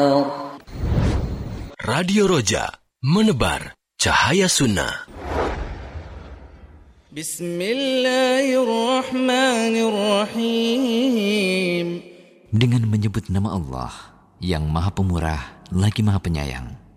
Radio Roja, menebar cahaya sunnah. Bismillahirrahmanirrahim. Dengan menyebut nama Allah yang Maha Pemurah lagi Maha Penyayang.